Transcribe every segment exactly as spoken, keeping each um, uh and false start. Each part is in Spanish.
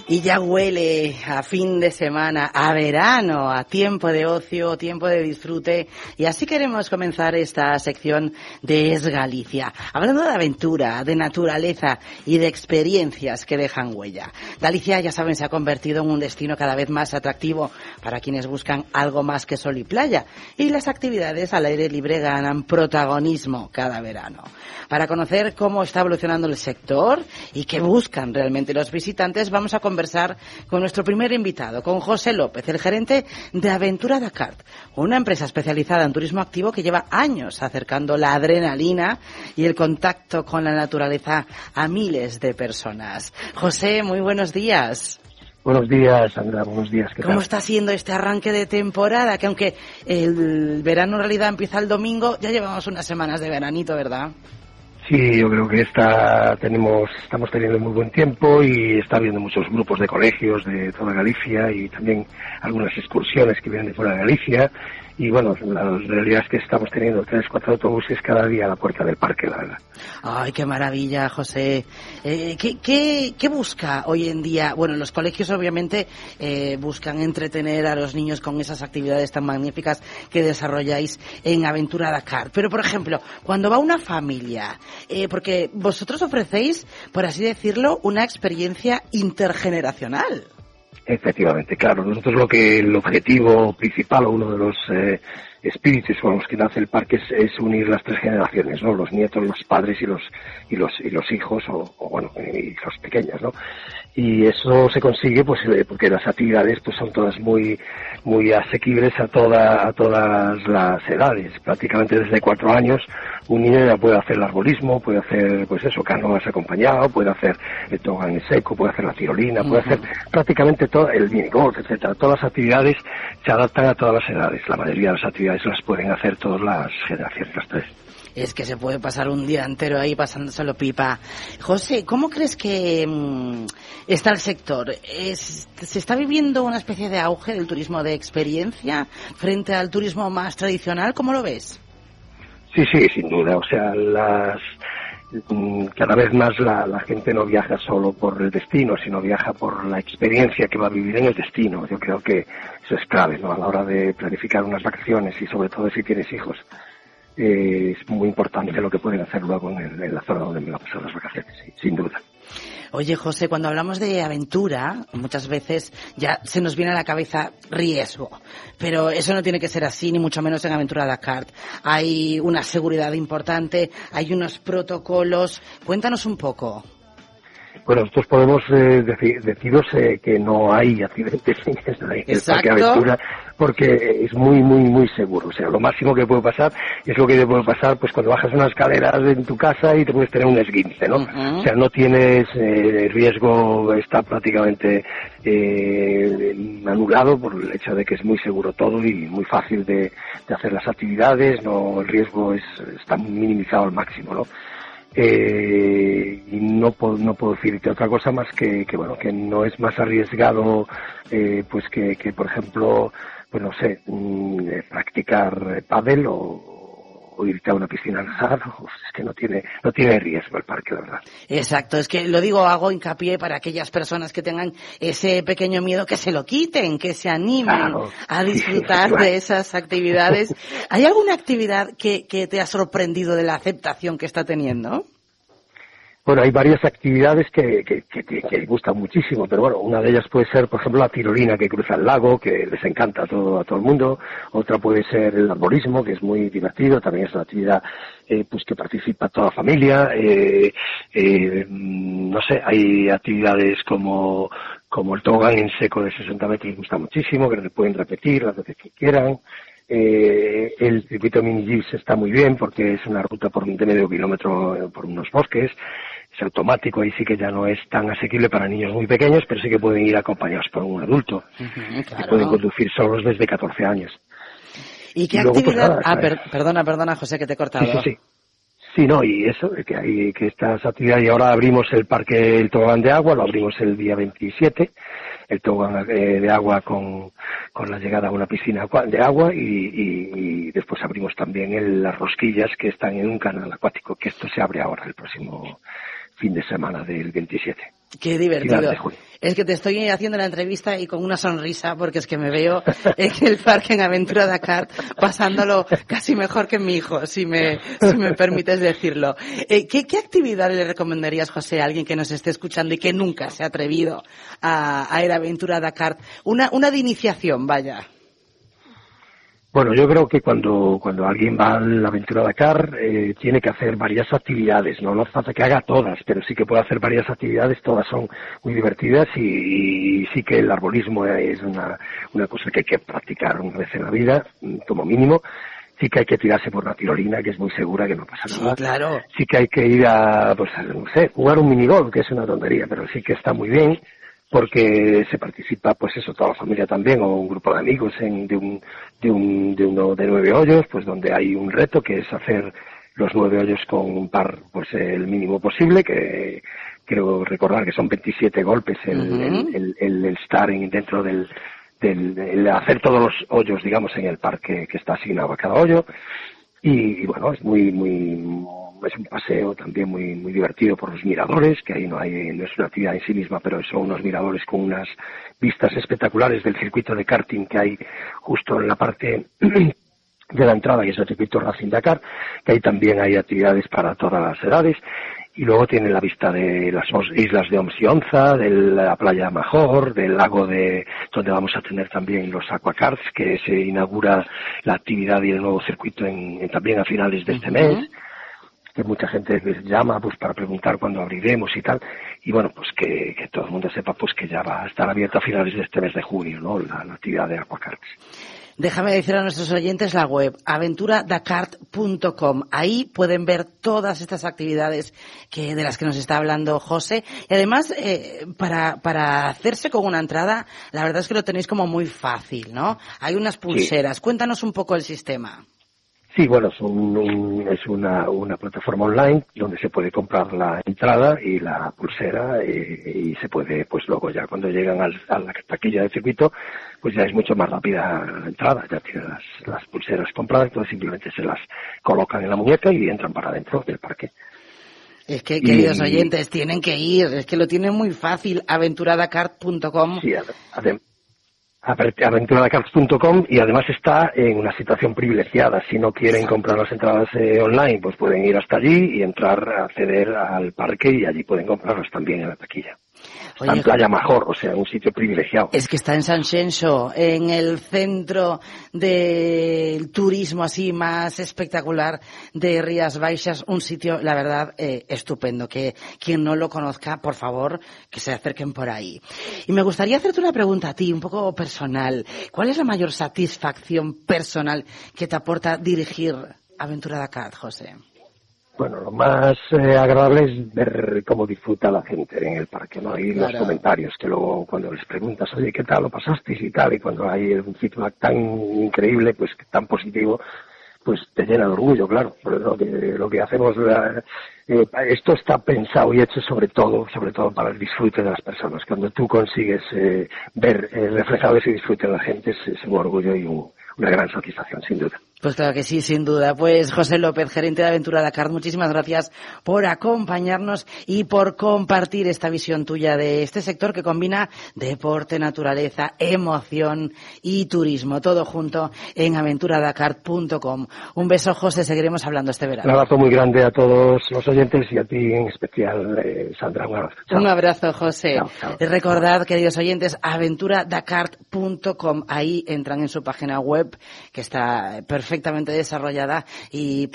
Y ya huele a fin de semana, a verano, a tiempo de ocio, tiempo de disfrute. Y así queremos comenzar esta sección de Es Galicia, hablando de aventura, de naturaleza y de experiencias que dejan huella. Galicia, ya saben, se ha convertido en un destino cada vez más atractivo para quienes buscan algo más que sol y playa. Y las actividades al aire libre ganan protagonismo cada verano. Para conocer cómo está evolucionando el sector y qué buscan realmente los visitantes, vamos a conversar con nuestro primer invitado, con José López, el gerente de Aventura Dakar, una empresa especializada en turismo activo que lleva años acercando la adrenalina y el contacto con la naturaleza a miles de personas. José, muy buenos días. Buenos días, Sandra, buenos días. ¿Qué ¿Cómo tal? está siendo este arranque de temporada? Que aunque el verano en realidad empieza el domingo, ya llevamos unas semanas de veranito, ¿verdad? Sí, yo creo que está, tenemos, estamos teniendo muy buen tiempo y está habiendo muchos grupos de colegios de toda Galicia y también algunas excursiones que vienen de fuera de Galicia. Y bueno, la realidad es que estamos teniendo tres, cuatro autobuses cada día a la puerta del parque, la verdad. Ay, qué maravilla, José. Eh, ¿qué, qué, ¿Qué busca hoy en día? Bueno, los colegios obviamente eh, buscan entretener a los niños con esas actividades tan magníficas que desarrolláis en Aventura Dakar. Pero, por ejemplo, cuando va una familia, eh, porque vosotros ofrecéis, por así decirlo, una experiencia intergeneracional. Efectivamente, claro. Nosotros lo que el objetivo principal o uno de los eh, espíritus con los que nace el parque es, es unir las tres generaciones, ¿no? Los nietos, los padres y los y los y los hijos o, o bueno y los pequeños, ¿no? Y eso se consigue pues porque las actividades pues son todas muy muy asequibles a toda a todas las edades. Prácticamente desde cuatro años un niño ya puede hacer el arbolismo, puede hacer pues eso, canoas acompañado, puede hacer el tobogán en seco, puede hacer la tirolina, puede hacer prácticamente todo el minigolf, etcétera. Todas las actividades se adaptan a todas las edades. La mayoría de las actividades las pueden hacer todas las generaciones, las tres. Es que se puede pasar un día entero ahí pasándoselo pipa. José, ¿cómo crees que mmm, está el sector? ¿Es, ¿Se está viviendo una especie de auge del turismo de experiencia frente al turismo más tradicional? ¿Cómo lo ves? Sí, sí, sin duda. O sea, las cada vez más la, la gente no viaja solo por el destino, sino viaja por la experiencia que va a vivir en el destino. Yo creo que eso es clave, ¿no? A la hora de planificar unas vacaciones y sobre todo si tienes hijos. Eh, es muy importante lo que pueden hacer luego en, el, en la zona donde me va a pasar las vacaciones, sí, sin duda. Oye, José, cuando hablamos de aventura, muchas veces ya se nos viene a la cabeza riesgo, pero eso no tiene que ser así, ni mucho menos en Aventura Dakar. Hay una seguridad importante, hay unos protocolos. Cuéntanos un poco. Bueno, nosotros podemos eh, deci- deciros eh, que no hay accidentes en el parque de aventura porque es muy, muy, muy seguro. O sea, lo máximo que puede pasar es lo que te puede pasar pues cuando bajas unas escaleras en tu casa y te puedes tener un esguince, ¿no? Uh-huh. O sea, no tienes eh, riesgo, está prácticamente eh, anulado por el hecho de que es muy seguro todo y muy fácil de, de hacer las actividades, no, el riesgo es está minimizado al máximo, ¿no? Eh, y no puedo, no puedo decirte otra cosa más que, que bueno, que no es más arriesgado, eh, pues que, que, por ejemplo, pues no sé, mmm, practicar pádel o, o irte a una piscina a nadar, es que no tiene, no tiene riesgo el parque, la verdad. Exacto, es que lo digo, hago hincapié para aquellas personas que tengan ese pequeño miedo, que se lo quiten, que se animen claro, a disfrutar sí, de esas actividades. ¿Hay alguna actividad que, que te ha sorprendido de la aceptación que está teniendo? Bueno, hay varias actividades que, que, que, que gustan muchísimo, pero bueno, una de ellas puede ser, por ejemplo, la tirolina que cruza el lago, que les encanta a todo, a todo el mundo. Otra puede ser el arbolismo, que es muy divertido, también es una actividad eh, pues que participa toda la familia. Eh, eh, no sé, hay actividades como, como el tobogán en seco de sesenta metros que gusta muchísimo, que se pueden repetir las veces que quieran. Eh, el circuito mini jeeps está muy bien porque es una ruta por de medio kilómetro por unos bosques, es automático, ahí sí que ya no es tan asequible para niños muy pequeños, pero sí que pueden ir acompañados por un adulto, uh-huh, claro. Y pueden conducir solos desde catorce años. ¿Y qué y luego, actividad? Pues, nada, ah, per- perdona, perdona, José, que te he cortado. Sí, sí, sí. Sí, no, y eso, que hay que estas actividades, y ahora abrimos el parque, el tobogán de agua, lo abrimos el día veintisiete, el tobogán eh, de agua con, con la llegada a una piscina de agua y, y, y después abrimos también el, las rosquillas que están en un canal acuático, que esto se abre ahora el próximo fin de semana del veintisiete. Qué divertido. Es que te estoy haciendo la entrevista y con una sonrisa porque es que me veo en el parque en Aventura Dakar pasándolo casi mejor que mi hijo, si me, si me permites decirlo. Eh, ¿qué, ¿Qué actividad le recomendarías, José, a alguien que nos esté escuchando y que nunca se ha atrevido a, a ir a Aventura Dakar? Una, una de iniciación, vaya. Bueno, yo creo que cuando cuando alguien va a la Aventura Dakar eh, tiene que hacer varias actividades, no no hace falta que haga todas, pero sí que puede hacer varias actividades, todas son muy divertidas y, y sí que el arbolismo es una, una cosa que hay que practicar una vez en la vida, como mínimo. Sí que hay que tirarse por la tirolina, que es muy segura, que no pasa nada. Sí, claro. Sí que hay que ir a, pues, no sé, jugar un minigolf, que es una tontería, pero sí que está muy bien, porque se participa, pues eso, toda la familia también, o un grupo de amigos en, de un, de un, de uno de nueve hoyos, pues donde hay un reto que es hacer los nueve hoyos con un par, pues el mínimo posible, que creo recordar que son veintisiete golpes el, uh-huh. el, el, el, el estar en, dentro del, del, el hacer todos los hoyos, digamos, en el par que, que está asignado a cada hoyo. Y, y bueno, es muy, muy, es un paseo también muy, muy divertido por los miradores, que ahí no hay, no es una actividad en sí misma, pero son unos miradores con unas vistas espectaculares del circuito de karting que hay justo en la parte de la entrada, que es el circuito Racing Dakar, que ahí también hay actividades para todas las edades. Y luego tienen la vista de las islas de Oms y Onza, de la playa Major, del lago de donde vamos a tener también los aquacarts, que se inaugura la actividad y el nuevo circuito en, en también a finales de este uh-huh. mes, que mucha gente les llama pues para preguntar cuándo abriremos y tal. Y bueno, pues que, que todo el mundo sepa pues que ya va a estar abierta a finales de este mes de junio, ¿no? La, la actividad de aquacarts. Déjame decir a nuestros oyentes la web, aventura dakar punto com. Ahí pueden ver todas estas actividades que de las que nos está hablando José. Y además, eh, para, para hacerse con una entrada, la verdad es que lo tenéis como muy fácil, ¿no? Hay unas pulseras. Sí. Cuéntanos un poco el sistema. Sí, bueno, es, un, un, es una, una plataforma online donde se puede comprar la entrada y la pulsera y, y se puede, pues luego ya cuando llegan al, a la taquilla del circuito, pues ya es mucho más rápida la entrada, ya tienen las, las pulseras compradas, entonces simplemente se las colocan en la muñeca y entran para adentro del parque. Es que, queridos y, oyentes, tienen que ir, es que lo tienen muy fácil, aventura dakar punto com. Sí, además. aventura dakar punto com y además está en una situación privilegiada. Si no quieren comprar las entradas eh, online, pues pueden ir hasta allí y entrar a acceder al parque y allí pueden comprarlas también en la taquilla. Está Oye, en Playa Major, o sea, un sitio privilegiado. Es que está en Sanxenxo, en el centro del turismo así más espectacular de Rías Baixas, un sitio, la verdad, eh, estupendo. Que quien no lo conozca, por favor, que se acerquen por ahí. Y me gustaría hacerte una pregunta a ti, un poco personal. ¿Cuál es la mayor satisfacción personal que te aporta dirigir Aventura Dakar, José? Bueno, lo más eh, agradable es ver cómo disfruta la gente en el parque, ¿no? Y claro. Los comentarios, que luego cuando les preguntas, oye, ¿qué tal lo pasasteis y tal? Y cuando hay un feedback tan increíble, pues tan positivo, pues te llena de orgullo, claro. Por lo que, lo que hacemos, eh, esto está pensado y hecho sobre todo, sobre todo para el disfrute de las personas. Cuando tú consigues eh, ver eh, reflejado ese disfrute en la gente, es, es un orgullo y un, una gran satisfacción, sin duda. Pues claro que sí, sin duda. Pues José López, gerente de Aventura Dakar, muchísimas gracias por acompañarnos y por compartir esta visión tuya de este sector que combina deporte, naturaleza, emoción y turismo, todo junto en aventura dakar punto com. Un beso, José, seguiremos hablando este verano. Un abrazo muy grande a todos los oyentes y a ti en especial, eh, Sandra. Un abrazo. Chao. Un abrazo, José. Chao, chao. Recordad, queridos oyentes, aventura dakar punto com. Ahí entran en su página web, que está perfecta. perfectamente desarrollada y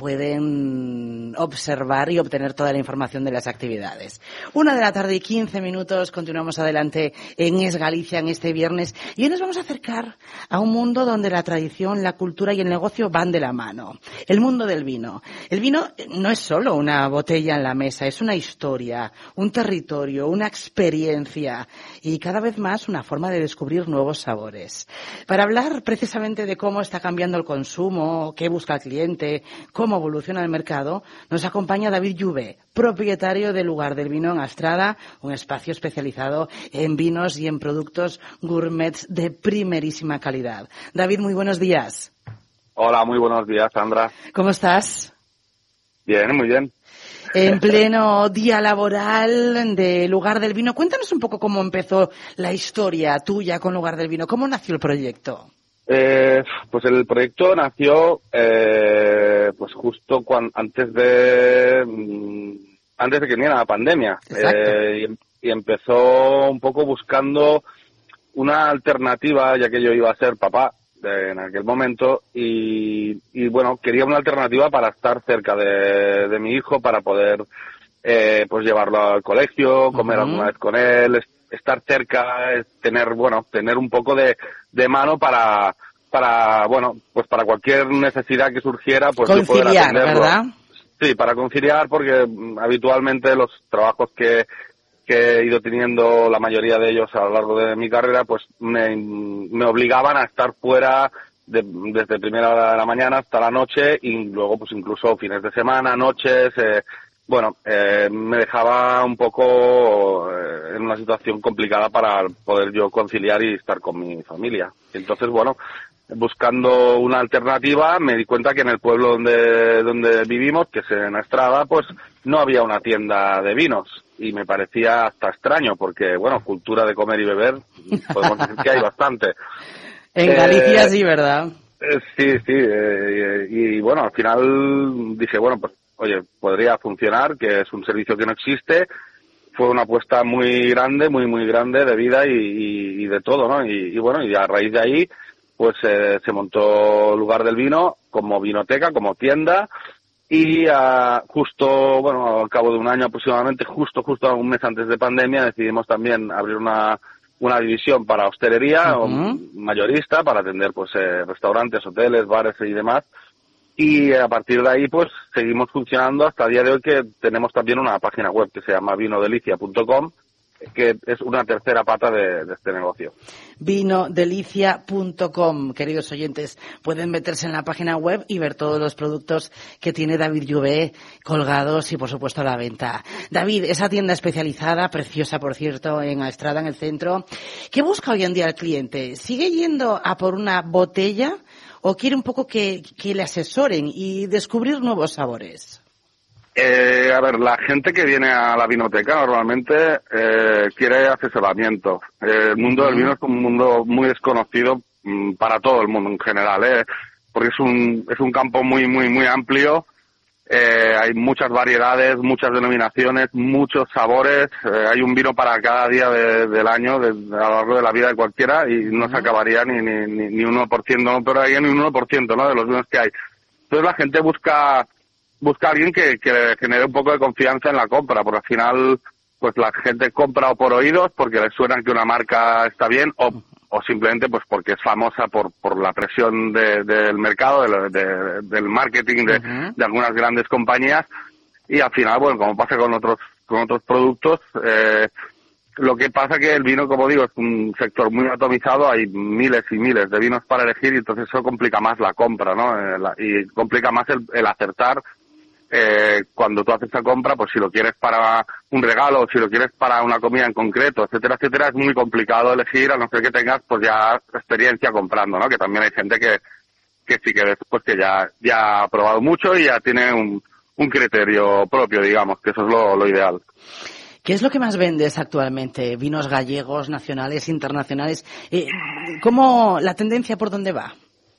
pueden observar y obtener toda la información de las actividades. Una de la tarde y quince minutos, continuamos adelante en Es Galicia en este viernes y hoy nos vamos a acercar a un mundo donde la tradición, la cultura y el negocio van de la mano. El mundo del vino. El vino no es solo una botella en la mesa, es una historia, un territorio, una experiencia y cada vez más una forma de descubrir nuevos sabores. Para hablar precisamente de cómo está cambiando el consumo, qué busca el cliente, cómo evoluciona el mercado, nos acompaña David Lluvé, propietario del Lugar del Vino en Astrada, un espacio especializado en vinos y en productos gourmets de primerísima calidad. David, muy buenos días. Hola, muy buenos días, Sandra. ¿Cómo estás? Bien, muy bien. en pleno día laboral de Lugar del Vino. Cuéntanos un poco cómo empezó la historia tuya con Lugar del Vino. ¿Cómo nació el proyecto? Eh, pues el proyecto nació eh, pues justo cuando, antes de mm, antes de que viniera la pandemia. Eh, y, y empezó un poco buscando una alternativa, ya que yo iba a ser papá en aquel momento, y, y bueno, quería una alternativa para estar cerca de, de mi hijo, para poder eh, pues llevarlo al colegio, comer uh-huh. alguna vez con él, estar cerca, tener, bueno, tener un poco de, de mano para, para, bueno, pues para cualquier necesidad que surgiera, pues yo poder atenderlo. ¿Verdad? Sí, para conciliar, porque habitualmente los trabajos que que he ido teniendo, la mayoría de ellos a lo largo de mi carrera, pues me, me obligaban a estar fuera de, desde primera hora de la mañana hasta la noche, y luego pues incluso fines de semana, noches, eh, bueno, eh, me dejaba un poco eh, en una situación complicada para poder yo conciliar y estar con mi familia. Entonces, bueno, buscando una alternativa, me di cuenta que en el pueblo donde donde vivimos, que es en Estrada, pues no había una tienda de vinos, y me parecía hasta extraño, porque, bueno, cultura de comer y beber, podemos decir que hay bastante. En Galicia eh, sí, ¿verdad? Eh, sí, sí, eh, y, y bueno, al final dije, bueno, pues, oye, podría funcionar, que es un servicio que no existe. Fue una apuesta muy grande, muy, muy grande de vida y, y, y de todo, ¿no? Y, y bueno, y a raíz de ahí, pues eh, se montó Lugar del Vino como vinoteca, como tienda, y uh, justo, bueno, al cabo de un año aproximadamente, justo, justo un mes antes de pandemia, decidimos también abrir una una división para hostelería, uh-huh. mayorista, para atender pues eh, restaurantes, hoteles, bares y demás. Y a partir de ahí, pues, seguimos funcionando hasta el día de hoy, que tenemos también una página web que se llama vino delicia punto com, que es una tercera pata de, de este negocio. vino delicia punto com, queridos oyentes, pueden meterse en la página web y ver todos los productos que tiene David Lluvé colgados y, por supuesto, a la venta. David, esa tienda especializada, preciosa, por cierto, en Estrada, en el centro, ¿qué busca hoy en día el cliente? ¿Sigue yendo a por una botella o quiere un poco que, que le asesoren y descubrir nuevos sabores? Eh, a ver, la gente que viene a la vinoteca normalmente eh, quiere asesoramiento. Eh, el mundo del vino es un mundo muy desconocido mm, para todo el mundo en general, eh, porque es un es un campo muy muy muy amplio. Eh, hay muchas variedades, muchas denominaciones, muchos sabores. Eh, hay un vino para cada día de, del año, de, a lo largo de la vida de cualquiera, y no se acabaría ni ni ni, ni uno por ciento, no, pero hay ni un uno por ciento, ¿no?, de los vinos que hay. Entonces la gente busca busca a alguien que, que genere un poco de confianza en la compra, porque al final, pues la gente compra o por oídos, porque le suena que una marca está bien, o, o simplemente pues porque es famosa por, por la presión de, del mercado, de, de, del marketing de, uh-huh. de algunas grandes compañías, y al final, bueno, como pasa con otros, con otros productos, eh, lo que pasa que el vino, como digo, es un sector muy atomizado, hay miles y miles de vinos para elegir, y entonces eso complica más la compra, ¿no? Eh, la, y complica más el, el acertar. Eh, cuando tú haces esa compra, pues si lo quieres para un regalo, si lo quieres para una comida en concreto, etcétera, etcétera, es muy complicado elegir, a no ser que tengas pues ya experiencia comprando, ¿no? Que también hay gente que, que sí que pues que ya, ya ha probado mucho y ya tiene un, un criterio propio, digamos, que eso es lo, lo ideal. ¿Qué es lo que más vendes actualmente? ¿Vinos gallegos, nacionales, internacionales? Eh, ¿Cómo la tendencia por dónde va?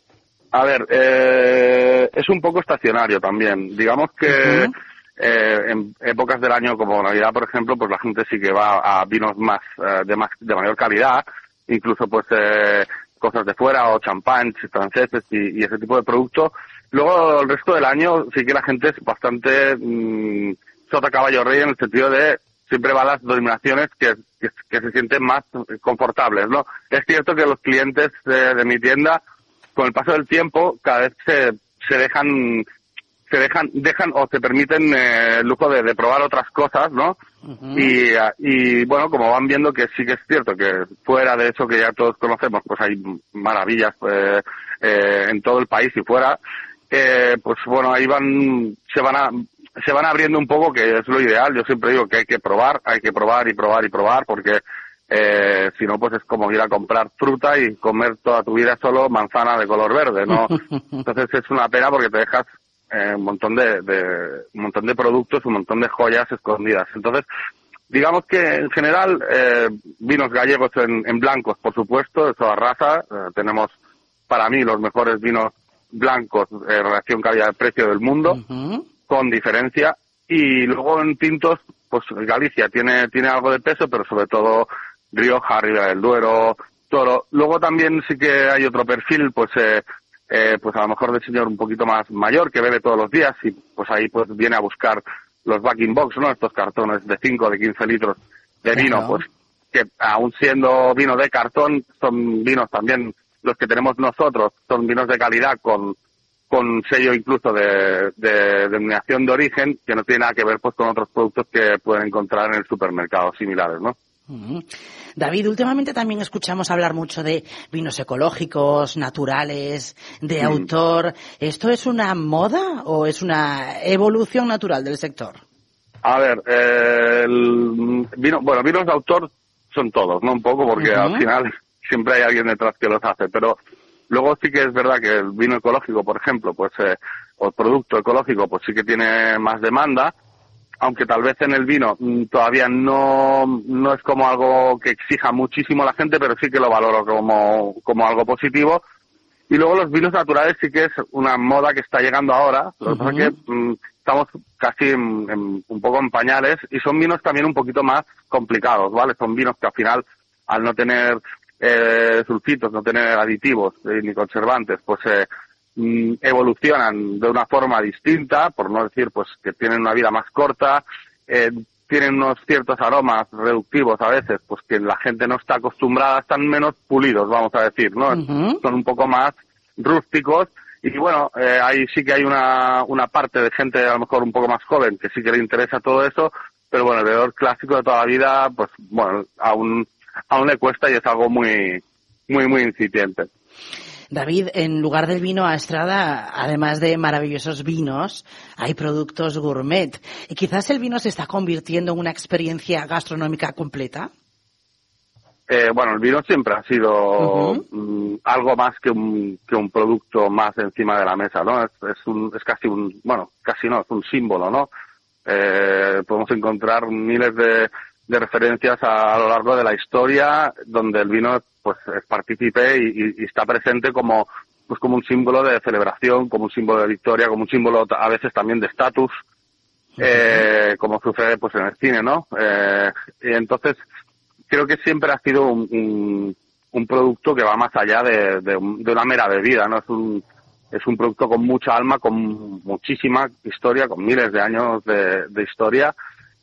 A ver, eh, es un poco estacionario también. Digamos que uh-huh. eh, en épocas del año como Navidad, por ejemplo, pues la gente sí que va a vinos más eh, de más de mayor calidad, incluso pues eh, cosas de fuera o champán, franceses y, y ese tipo de producto. Luego el resto del año sí que la gente es bastante mmm, sota caballo rey, en el sentido de siempre va a las denominaciones que, que, que se sienten más confortables, ¿no? Es cierto que los clientes de, de mi tienda, con el paso del tiempo, cada vez se, se dejan, se dejan, dejan o se permiten eh, el lujo de, de probar otras cosas, ¿no? Uh-huh. Y, y bueno, como van viendo que sí que es cierto que fuera de eso que ya todos conocemos, pues hay maravillas eh, eh, en todo el país y fuera, eh, pues bueno, ahí van, se van a, se van abriendo un poco, que es lo ideal. Yo siempre digo que hay que probar, hay que probar y probar y probar, porque Eh, si no, pues es como ir a comprar fruta y comer toda tu vida solo manzana de color verde, ¿no? Entonces es una pena porque te dejas eh, un montón de, de un montón de productos, un montón de joyas escondidas. Entonces, digamos que en general eh, vinos gallegos en, en blancos, por supuesto, de toda raza. Eh, tenemos para mí los mejores vinos blancos en eh, relación calidad-precio del mundo, uh-huh. con diferencia. Y luego en tintos, pues Galicia tiene tiene algo de peso, pero sobre todo Rioja, Ribera del Duero, Toro. Luego también sí que hay otro perfil, pues eh, eh, pues a lo mejor de señor un poquito más mayor que bebe todos los días y pues ahí pues viene a buscar los backing box, ¿no? Estos cartones de cinco, de quince litros de vino, claro. Pues que aún siendo vino de cartón, son vinos también los que tenemos nosotros, son vinos de calidad con con sello incluso de, de denominación de origen, que no tiene nada que ver pues con otros productos que pueden encontrar en el supermercado similares, ¿no? Uh-huh. David, últimamente también escuchamos hablar mucho de vinos ecológicos, naturales, de mm. autor. ¿Esto es una moda o es una evolución natural del sector? A ver, eh, el vino, bueno, vinos de autor son todos, ¿no? Un poco, porque uh-huh. al final siempre hay alguien detrás que los hace, pero luego sí que es verdad que el vino ecológico, por ejemplo, pues eh, o el producto ecológico, pues sí que tiene más demanda, aunque tal vez en el vino todavía no no es como algo que exija muchísimo a la gente, pero sí que lo valoro como como algo positivo. Y luego los vinos naturales sí que es una moda que está llegando ahora, lo que pasa es que mm, estamos casi en, en, un poco en pañales y son vinos también un poquito más complicados, ¿vale? Son vinos que al final, al no tener eh, sulfitos, no tener aditivos eh, ni conservantes, pues eh, mm, evolucionan de una forma distinta, por no decir pues que tienen una vida más corta, eh, tienen unos ciertos aromas reductivos a veces, pues que la gente no está acostumbrada, están menos pulidos, vamos a decir, ¿no? Uh-huh. Son un poco más rústicos y bueno, eh, ahí sí que hay una una parte de gente a lo mejor un poco más joven que sí que le interesa todo eso, pero bueno, el bebedor clásico de toda la vida, pues bueno, aún aún le cuesta y es algo muy muy muy incipiente. David, en lugar del vino a Estrada, además de maravillosos vinos, hay productos gourmet. ¿Y quizás el vino se está convirtiendo en una experiencia gastronómica completa? Eh, bueno, el vino siempre ha sido uh-huh. mm, algo más que un que un producto más encima de la mesa, ¿no? Es, es, un, es casi un, bueno, casi no, es un símbolo, ¿no? Eh, podemos encontrar miles de, de referencias a, a lo largo de la historia donde el vino pues es partícipe y, y, y está presente como pues como un símbolo de celebración, como un símbolo de victoria, como un símbolo a veces también de estatus, uh-huh. eh, como sucede pues en el cine, ¿no? Eh, y entonces creo que siempre ha sido un, un, un producto que va más allá de, de, de una mera bebida, ¿no? Es un es un producto con mucha alma, con muchísima historia, con miles de años de, de historia.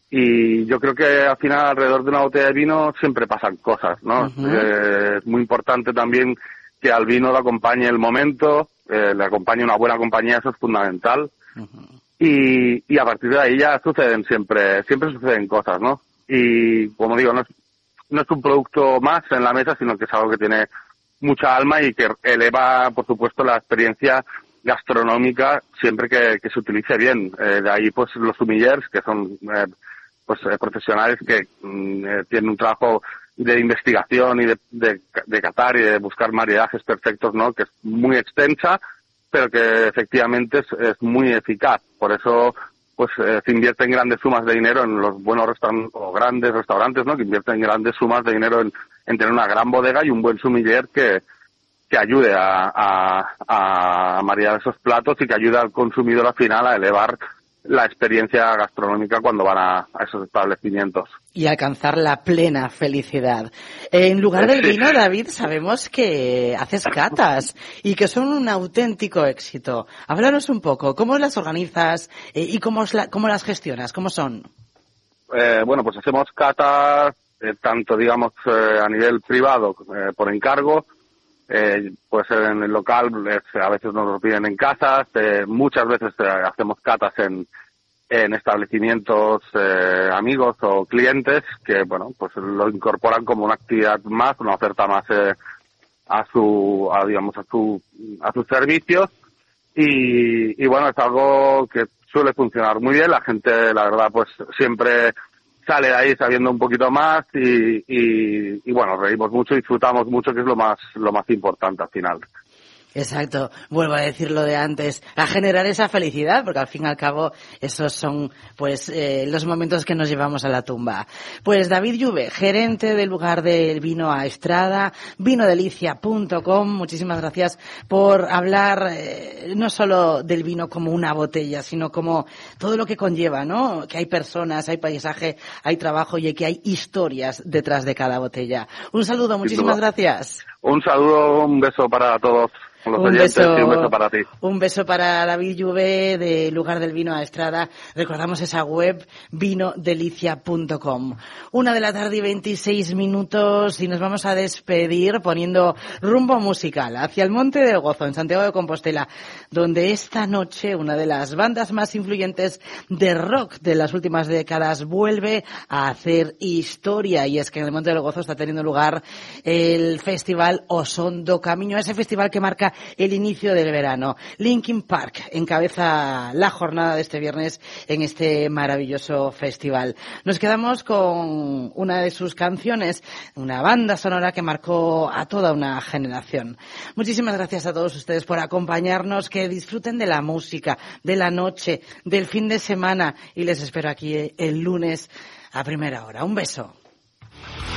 Y yo creo que al final alrededor de una botella de vino siempre pasan cosas, ¿no? Uh-huh. Eh, es muy importante también que al vino lo acompañe el momento, eh, le acompañe una buena compañía, eso es fundamental. Uh-huh. Y, y a partir de ahí ya suceden siempre, siempre suceden cosas, ¿no? Y como digo, no es, no es un producto más en la mesa, sino que es algo que tiene mucha alma y que eleva, por supuesto, la experiencia gastronómica siempre que, que se utilice bien. Eh, de ahí pues los sommeliers, que son eh, pues eh, profesionales que eh, tienen un trabajo de investigación y de, de, de catar y de buscar maridajes perfectos, ¿no? Que es muy extensa, pero que efectivamente es, es muy eficaz. Por eso pues eh, se invierten grandes sumas de dinero en los buenos restaurantes o grandes restaurantes, ¿no? Que invierten grandes sumas de dinero en, en tener una gran bodega y un buen sommelier que que ayude a, a, a maridar esos platos y que ayude al consumidor al final a elevar la experiencia gastronómica cuando van a, a esos establecimientos. Y alcanzar la plena felicidad. En lugar del vino, David, sabemos que haces catas y que son un auténtico éxito. Háblanos un poco, ¿cómo las organizas eh, y cómo, la, cómo las gestionas? ¿Cómo son? Eh, bueno, pues hacemos catas eh, tanto, digamos, eh, a nivel privado, eh, por encargo. Eh, pues en el local eh, a veces nos lo piden en casas, eh, muchas veces eh, hacemos catas en, en establecimientos eh, amigos o clientes que bueno pues lo incorporan como una actividad más, una oferta más eh, a su a, digamos a su a sus servicios y, y bueno es algo que suele funcionar muy bien. La gente la verdad pues siempre sale de ahí sabiendo un poquito más y, y, y bueno, reímos mucho, disfrutamos mucho, que es lo más lo más importante al final. Exacto, vuelvo a decir lo de antes, a generar esa felicidad, porque al fin y al cabo esos son pues eh, los momentos que nos llevamos a la tumba. Pues David Lluve, gerente del lugar del vino a Estrada, vino delicia punto com, muchísimas gracias por hablar eh, no solo del vino como una botella, sino como todo lo que conlleva, ¿no? Que hay personas, hay paisaje, hay trabajo y que hay historias detrás de cada botella. Un saludo, muchísimas gracias. Un saludo, un beso para todos. Los un, oyentes, beso, y un beso para ti. Un beso para David Lluve de Lugar del Vino a Estrada. Recordamos esa web, vino delicia punto com. Una de la tarde y veintiséis minutos y nos vamos a despedir poniendo rumbo musical hacia el Monte del Gozo, en Santiago de Compostela, donde esta noche una de las bandas más influyentes de rock de las últimas décadas vuelve a hacer historia. Y es que en el Monte del Gozo está teniendo lugar el festival Osón do Camiño, ese festival que marca el inicio del verano. Linkin Park encabeza la jornada de este viernes en este maravilloso festival. Nos quedamos con una de sus canciones, una banda sonora que marcó a toda una generación. Muchísimas gracias a todos ustedes por acompañarnos, que disfruten de la música, de la noche, del fin de semana y les espero aquí el lunes a primera hora. Un beso.